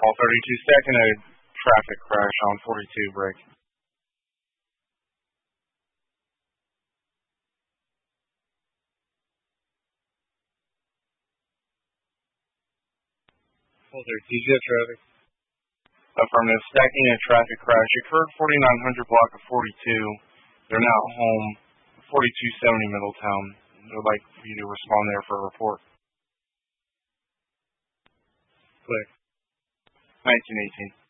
Call 32, stacking a traffic crash on 42 break. Call 32, jet traffic. Affirmative, stacking a traffic crash occurred 4900 block of 42. They're now at home, 4270 Middletown. They'd like you to respond there for a report. Click. 1918.